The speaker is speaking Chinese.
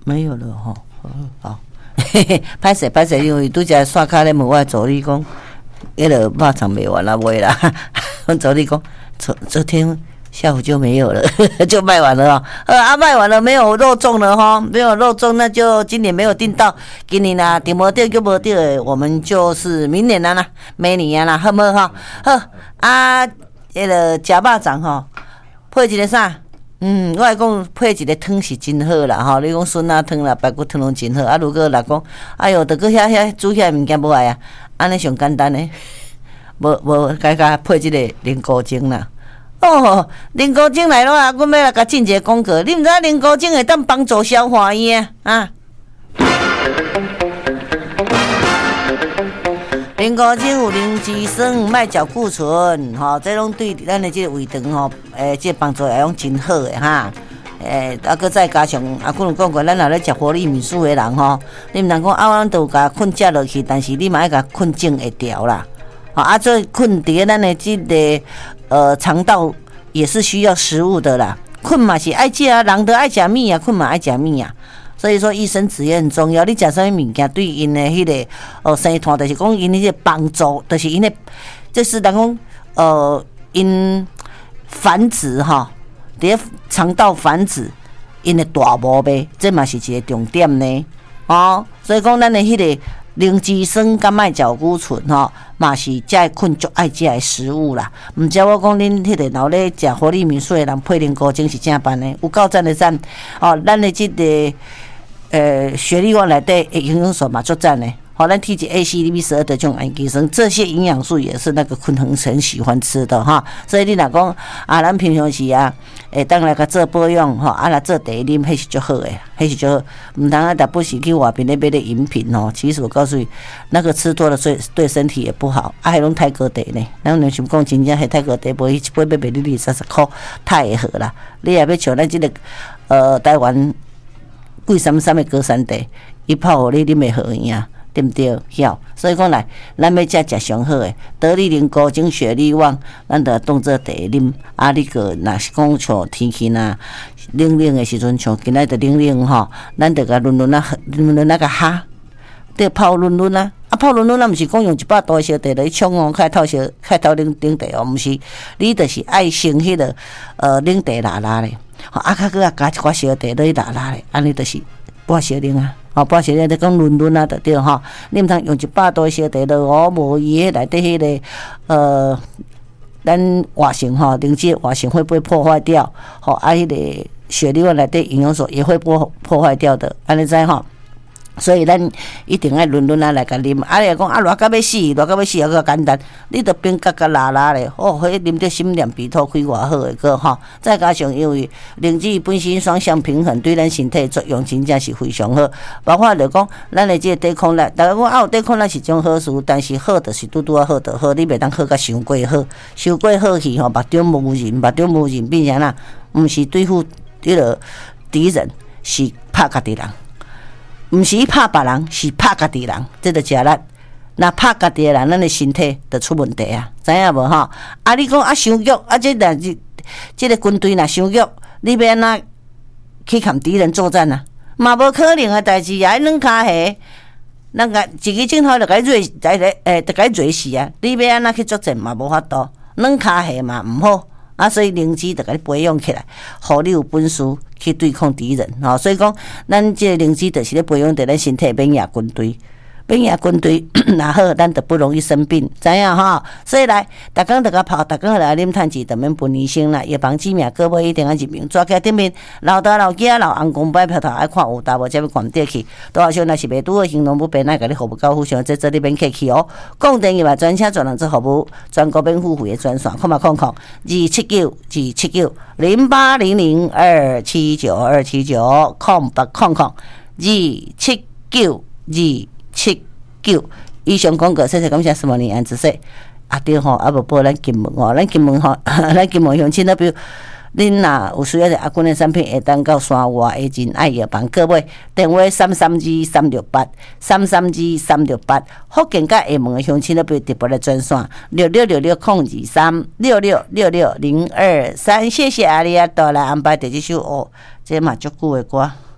没有了哈。好，歹势，因为拄则刷卡咧问我助理讲，迄个肉肠卖完了卖啦。阮助理讲，昨天下午就没有了，就卖完了卖完了没有肉粽了哈，没有肉粽，那就今年没有订到，今年啦订无到就无到的，我们就是明年啦，明年啦，好唔好哈？好迄个食肉粽吼，配一个啥？我来讲配一个汤是真好啦吼，你讲笋仔汤啦、排骨汤拢真好。如果来讲，哎哟，得个遐煮遐物件无爱啊，安尼上简单诶，无甲配一个菱膏精啦。哦，菱膏精来了啊！阮要来甲进一个广告，你毋知影菱膏精会当帮助消化伊啊？菱膏精有磷脂酸、麦角固醇，这拢对咱的这个胃肠这帮助会用真好的哈。搁再加上可能讲过，咱若咧食活力米素的人你毋通讲咱都甲困食落去，但是你嘛要甲困整会调啦。所以困伫咱的这个肠道也是需要食物的啦。困嘛是爱食啊，人都爱食米啊，困嘛爱食米啊。所以说，益生质也很重要。你食啥物物件，对因的迄个生团，就是讲因迄个帮助，就是因的，就是人讲因繁殖伫肠道繁殖，因的大毛呗，这嘛是一个重点呢。所以讲咱的迄个磷脂酸甲麦角固醇嘛是才会困足爱食的食物啦。毋知我讲恁迄个老咧食活力米素的人配菱膏精是正办的，有够赞的赞咱的这个。学历网内底营养素嘛足赞的，咱体质 A、C、D、B12的这种氨基酸，这些营养素也是那个鲲恒很喜欢吃的哈。所以你若讲咱平常时当来甲做保养来做茶啉，迄是足好的，迄是足好。毋通逐不是去外边那买的饮品其实我告诉你，那个吃多了对身体也不好。迄拢泰国茶呢，咱有想讲真正迄泰国茶无一杯要卖你20-30块，太会好啦。你也要像咱这个台湾。贵什么的高山茶，伊泡互你啉会好样，对不对？晓，所以讲来，咱要食上好诶，得力菱膏精、雪力旺，咱着当做茶啉。你个若是讲像天气冷诶时阵，像今仔着冷咱着甲润甲哈，得泡润啊。泡润咱毋是讲用100度的烧茶来冲开头冷茶毋是，你着是爱先迄个冷茶拉咧。较搁加一寡烧茶落去拉咧，安尼就是半烧冷啊，半烧冷就讲润啊，就对你毋通用100度烧茶落无伊迄内底迄个咱活性灵芝活性会不会破坏掉？迄个血里内底营养素也会破坏掉的，安尼知所以咱一定要润来甲啉。你讲热到要死，也较简单，你着冰格拉咧，迄啉着心凉鼻吐开偌好诶个再加上因为灵芝本身双向平衡，对咱身体作用真正是非常好。包括着讲咱诶这个抵抗力，大家讲有抵抗力是种好事，但是好着是拄好着好，你袂当好甲伤过好，伤过好去目中无人，变成啦，毋是对付迄个敌人，是拍家己人。毋是拍别人，是拍家己人，这就食力。若拍家己的人，咱的身体就出问题啊，知影无你讲伤弱这个军队若伤弱，你要安怎去跟敌人作战啊？嘛无可能的代志啊！软骹下，咱个一个镜头就甲伊就甲伊瑞死啊！你要安怎去作战嘛无法度，软骹下嘛毋好。所以灵芝就甲你培养起来，互你有本事去对抗敌人所以讲，咱这个灵芝就是咧培养伫咱身体免疫军队。若好，咱就不容易生病，知影所以来，逐工就甲泡，逐工来啉炭治，就免分医生啦。预防治命，各位一定要入名，抓起顶面，老大老囝老翁公摆票头爱看有大无，才要关底去。多少若是袂拄好形容不便，咱甲你服务到互相，这你免客气讲电话专车专人做服务，全国免付费的专线，0800-279-279，0800-279，以上广告，谢谢感谢什么你安子说对无报咱金门咱金门乡亲那比如恁若有需要的阿君的产品，会当到山外的仁爱药房购买，电话332-368，福建甲厦门的乡亲那边特别的专线6666-023，6666-023，谢谢阿里亚多来安排第一首这嘛足久的歌。